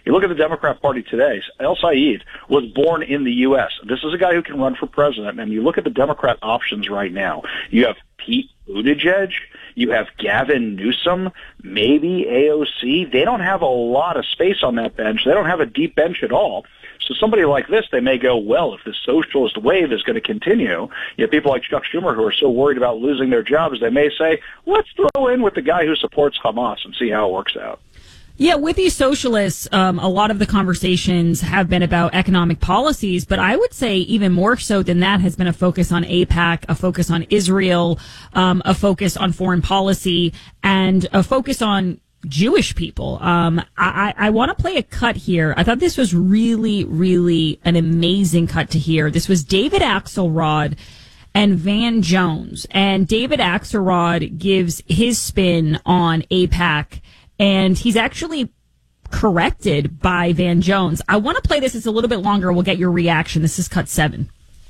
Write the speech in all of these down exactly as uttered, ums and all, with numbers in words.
You look at the Democrat Party today, El Sayed was born in the U S. This is a guy who can run for president. And you look at the Democrat options right now. You have Pete Buttigieg. You have Gavin Newsom, maybe A O C. They don't have a lot of space on that bench. They don't have a deep bench at all. So somebody like this, they may go, well, if the socialist wave is going to continue, you have people like Chuck Schumer who are so worried about losing their jobs, they may say, let's throw in with the guy who supports Hamas and see how it works out. Yeah, with these socialists, um, a lot of the conversations have been about economic policies, but I would say even more so than that has been a focus on AIPAC, a focus on Israel, um, a focus on foreign policy, and a focus on Jewish people. Um, I, I want to play a cut here. I thought this was really, really an amazing cut to hear. This was David Axelrod and Van Jones, and David Axelrod gives his spin on AIPAC. And he's actually corrected by Van Jones. I want to play this. It's a little bit longer. We'll get your reaction. This is cut seven.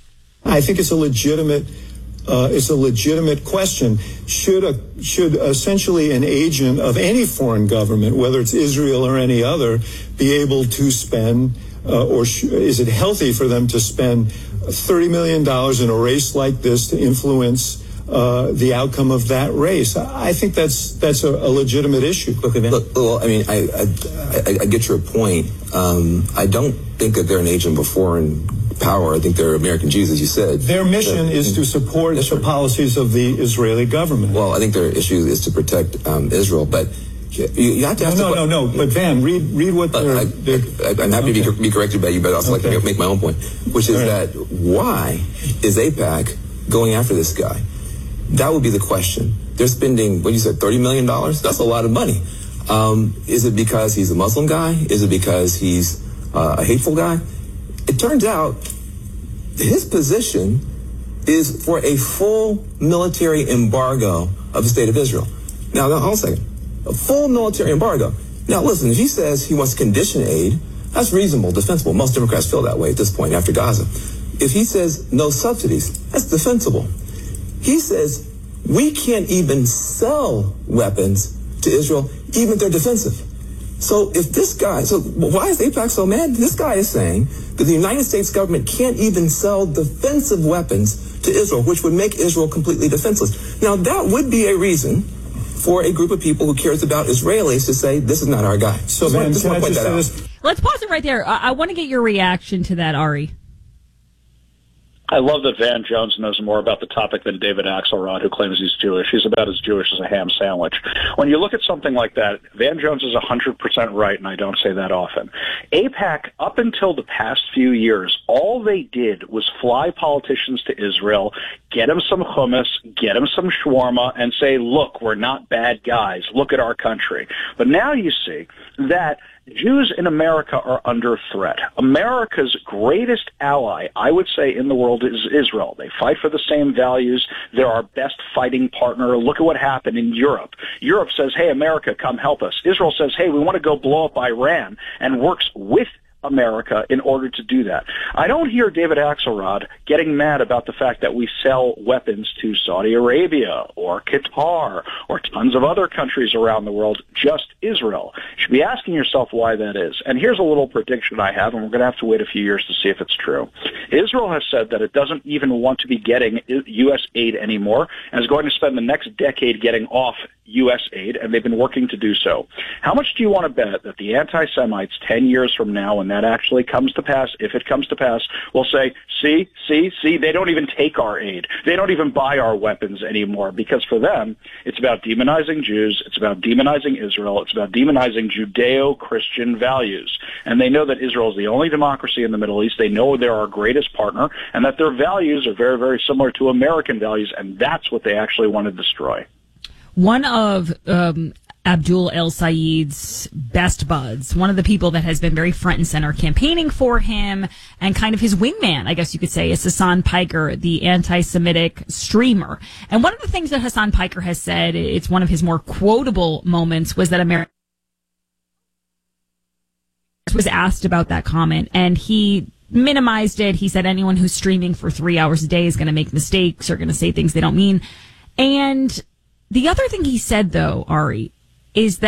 I think it's a legitimate, uh, it's a legitimate question. Should a, should essentially an agent of any foreign government, whether it's Israel or any other, be able to spend, uh, or sh- is it healthy for them to spend thirty million dollars in a race like this to influence Uh, the outcome of that race? I think that's that's a, a legitimate issue. Look, well, I mean, I I, I, I get your point. Um, I don't think that they're an agent of foreign power. I think they're American Jews, as you said. Their mission is to support yes, the policies of the Israeli government. Well, I think their issue is to protect um, Israel, but you, you have to ask no, no, no, no. But Van, read read what they're. I, they're I, I'm happy okay. to be, be corrected by you, but also okay. like to make my own point, which is right. that why is AIPAC going after this guy? That would be the question. They're spending, what you said, thirty million dollars? That's a lot of money. Um, is it because he's a Muslim guy? Is it because he's uh, a hateful guy? It turns out his position is for a full military embargo of the state of Israel. Now, hold on a second. A full military embargo. Now, listen, if he says he wants to condition aid, that's reasonable, defensible. Most Democrats feel that way at this point after Gaza. If he says no subsidies, that's defensible. He says we can't even sell weapons to Israel, even if they're defensive. So if this guy, so why is AIPAC so mad? This guy is saying that the United States government can't even sell defensive weapons to Israel, which would make Israel completely defenseless. Now, that would be a reason for a group of people who cares about Israelis to say, this is not our guy. So, Van, just want to point that out. Let's pause it right there. I, I want to get your reaction to that, Ari. I love that Van Jones knows more about the topic than David Axelrod, who claims he's Jewish. He's about as Jewish as a ham sandwich. When you look at something like that, Van Jones is one hundred percent right, and I don't say that often. AIPAC, up until the past few years, all they did was fly politicians to Israel, get them some hummus, get them some shawarma, and say, look, we're not bad guys. Look at our country. But now you see that Jews in America are under threat. America's greatest ally, I would say, in the world is Israel. They fight for the same values. They're our best fighting partner. Look at what happened in Europe. Europe says, hey, America, come help us. Israel says, hey, we want to go blow up Iran, and works with America in order to do that. I don't hear David Axelrod getting mad about the fact that we sell weapons to Saudi Arabia or Qatar or tons of other countries around the world, just Israel. You should be asking yourself why that is. And here's a little prediction I have, and we're going to have to wait a few years to see if it's true. Israel has said that it doesn't even want to be getting U S aid anymore and is going to spend the next decade getting off U S aid, and they've been working to do so. How much do you want to bet that the anti-Semites ten years from now, when that actually comes to pass, if it comes to pass, will say, see, see, see, they don't even take our aid. They don't even buy our weapons anymore, because for them, it's about demonizing Jews, it's about demonizing Israel, it's about demonizing Judeo-Christian values. And they know that Israel is the only democracy in the Middle East. They know they're our greatest partner, and that their values are very, very similar to American values, and that's what they actually want to destroy. One of um, Abdul El Sayed's best buds, one of the people that has been very front and center campaigning for him, and kind of his wingman, I guess you could say, is Hassan Piker, the anti-Semitic streamer. And one of the things that Hassan Piker has said, it's one of his more quotable moments, was that America was asked about that comment, and he minimized it. He said anyone who's streaming for three hours a day is going to make mistakes or going to say things they don't mean. And the other thing he said, though, Ari, is that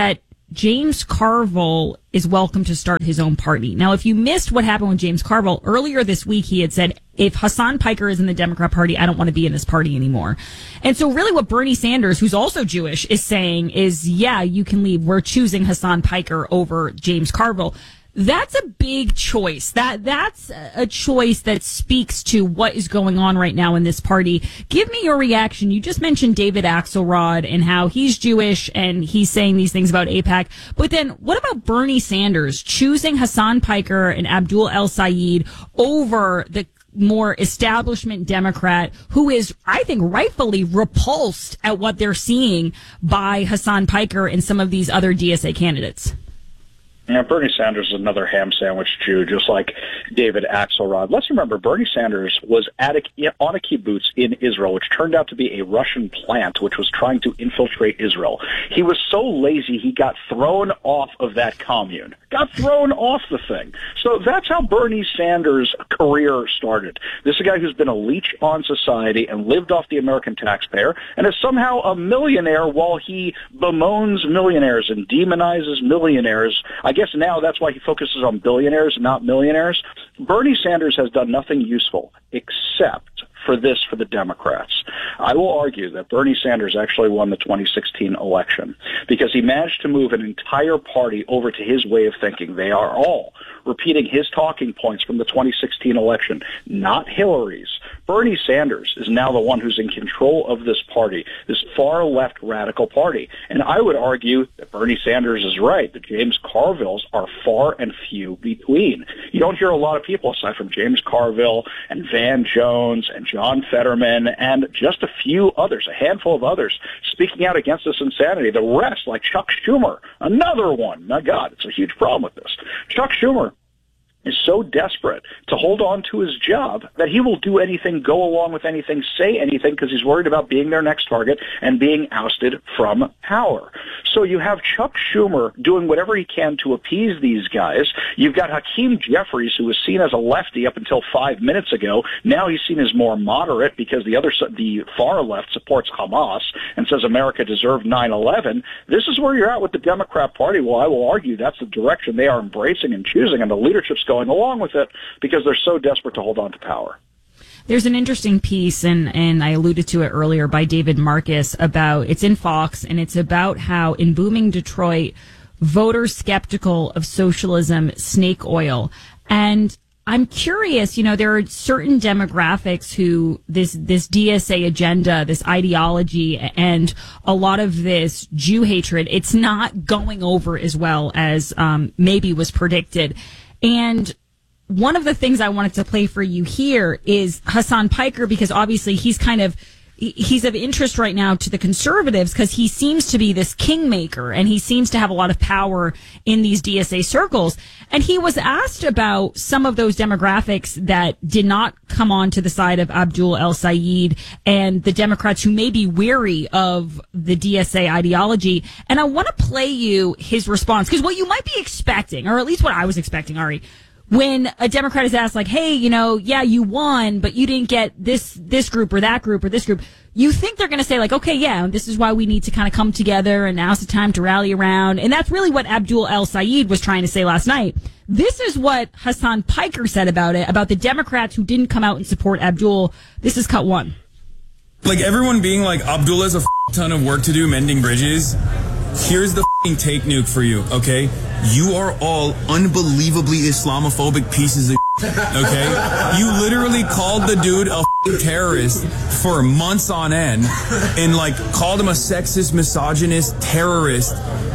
James Carville is welcome to start his own party. Now, if you missed what happened with James Carville, earlier this week he had said, if Hassan Piker is in the Democrat Party, I don't want to be in this party anymore. And so really what Bernie Sanders, who's also Jewish, is saying is, yeah, you can leave. We're choosing Hassan Piker over James Carville. That's a big choice. That that's a choice that speaks to what is going on right now in this party. Give me your reaction. You just mentioned David Axelrod and how he's Jewish and he's saying these things about AIPAC. But then what about Bernie Sanders choosing Hassan Piker and Abdul El-Sayed over the more establishment Democrat who is, I think, rightfully repulsed at what they're seeing by Hassan Piker and some of these other D S A candidates? Yeah, Bernie Sanders is another ham sandwich Jew, just like David Axelrod. Let's remember, Bernie Sanders was at a, on a kibbutz in Israel, which turned out to be a Russian plant, which was trying to infiltrate Israel. He was so lazy, he got thrown off of that commune. Got thrown off the thing. So that's how Bernie Sanders' career started. This is a guy who's been a leech on society and lived off the American taxpayer and is somehow a millionaire while he bemoans millionaires and demonizes millionaires. I guess now that's why he focuses on billionaires and not millionaires. Bernie Sanders has done nothing useful except for this for the Democrats. I will argue that Bernie Sanders actually won the twenty sixteen election because he managed to move an entire party over to his way of thinking. They are all repeating his talking points from the twenty sixteen election, not Hillary's. Bernie Sanders is now the one who's in control of this party, this far-left radical party. And I would argue that Bernie Sanders is right, that James Carvilles are far and few between. You don't hear a lot of people, aside from James Carville and Van Jones and John Fetterman and just a few others, a handful of others, speaking out against this insanity. The rest, like Chuck Schumer, another one. My God, it's a huge problem with this. Chuck Schumer is so desperate to hold on to his job that he will do anything, go along with anything, say anything, because he's worried about being their next target and being ousted from power. So you have Chuck Schumer doing whatever he can to appease these guys. You've got Hakeem Jeffries, who was seen as a lefty up until five minutes ago. Now he's seen as more moderate because the other, the far left supports Hamas and says America deserved nine eleven. This is where you're at with the Democrat Party. Well, I will argue that's the direction they are embracing and choosing, and the leadership's going along with it because they're so desperate to hold on to power. There's an interesting piece, and, and I alluded to it earlier, by David Marcus about, it's in Fox, and it's about how in booming Detroit, voters skeptical of socialism, snake oil. And I'm curious, you know, there are certain demographics who this, this D S A agenda, this ideology, and a lot of this Jew hatred, it's not going over as well as um, maybe was predicted. And one of the things I wanted to play for you here is Hassan Piker, because obviously he's kind of, he's of interest right now to the conservatives because he seems to be this kingmaker and he seems to have a lot of power in these D S A circles. And he was asked about some of those demographics that did not come on to the side of Abdul El-Sayed and the Democrats who may be weary of the D S A ideology. And I want to play you his response, because what you might be expecting, or at least what I was expecting, Ari, when a Democrat is asked, like, hey, you know, yeah, you won, but you didn't get this this group or that group or this group, you think they're going to say, like, okay, yeah, this is why we need to kind of come together, and now's the time to rally around. And that's really what Abdul El-Sayed was trying to say last night. This is what Hassan Piker said about it, about the Democrats who didn't come out and support Abdul. This is cut one. Like, everyone being like, Abdul has a f- ton of work to do mending bridges. Here's the f***ing take nuke for you, okay? You are all unbelievably Islamophobic pieces of shit, okay? You literally called the dude a f***ing terrorist for months on end and, like, called him a sexist, misogynist, terrorist,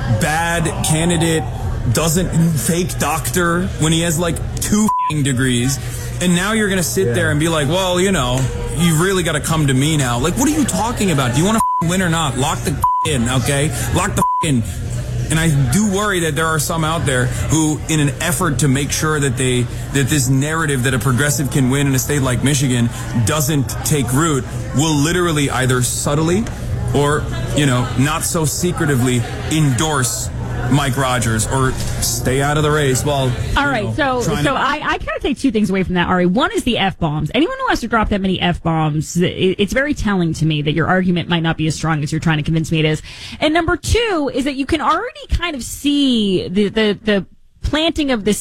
bad candidate, doesn't, fake doctor when he has, like, two f***ing degrees. And now you're going to sit yeah. there and be like, well, you know, you really got to come to me now. Like, what are you talking about? Do you want to win or not? Lock the in, okay? Lock the in. And I do worry that there are some out there who, in an effort to make sure that they that this narrative that a progressive can win in a state like Michigan doesn't take root, will literally either subtly or, you know, not so secretively endorse Mike Rogers or stay out of the race. Well, all right. Know, so, so to- I, I kind of take two things away from that, Ari. One is the F bombs. Anyone who has to drop that many F bombs, it, it's very telling to me that your argument might not be as strong as you're trying to convince me it is. And number two is that you can already kind of see the, the, the planting of the